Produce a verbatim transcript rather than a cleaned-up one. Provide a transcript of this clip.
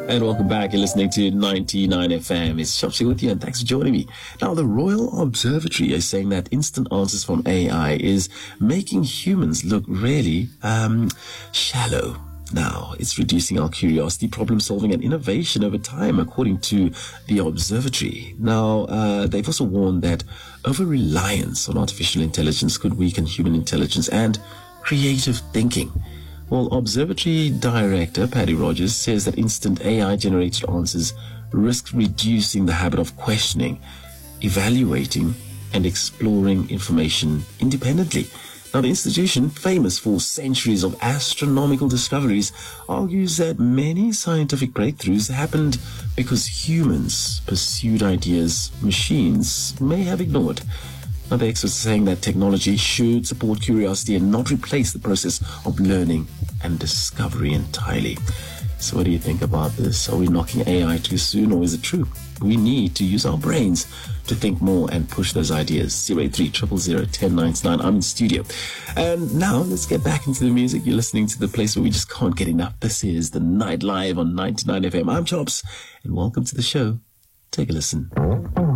And welcome back. You're listening to ninety-nine F M. It's Shopsy with you, and thanks for joining me. Now, the Royal Observatory is saying that instant answers from A I is making humans look really um, shallow. Now, it's reducing our curiosity, problem solving, and innovation over time, according to the observatory. Now, uh, they've also warned that over-reliance on artificial intelligence could weaken human intelligence and creative thinking. Well, Observatory Director Paddy Rogers says that instant A I-generated answers risk reducing the habit of questioning, evaluating, and exploring information independently. Now, the institution, famous for centuries of astronomical discoveries, argues that many scientific breakthroughs happened because humans pursued ideas machines may have ignored. Now, the experts are saying that technology should support curiosity and not replace the process of learning and discovery entirely. So what do you think about this? Are we knocking A I too soon, or is it true? We need to use our brains to think more and push those ideas. zero eight three, zero zero zero, one zero nine nine. I'm in studio. And now let's get back into the music. You're listening to the place where we just can't get enough. This is The Night Live on ninety-nine F M. I'm Chops, and welcome to the show. Take a listen.